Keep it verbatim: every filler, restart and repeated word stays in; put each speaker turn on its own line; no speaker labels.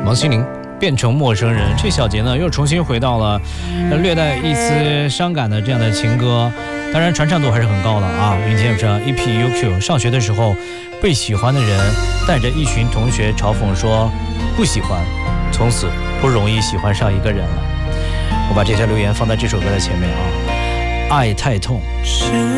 王心凌变成陌生人，这小节呢又重新回到了略带一丝伤感的这样的情歌，当然传唱度还是很高的啊。云天上 E P U Q， 上学的时候被喜欢的人带着一群同学嘲讽说不喜欢，从此不容易喜欢上一个人了。我把这条留言放在这首歌的前面啊，爱太痛。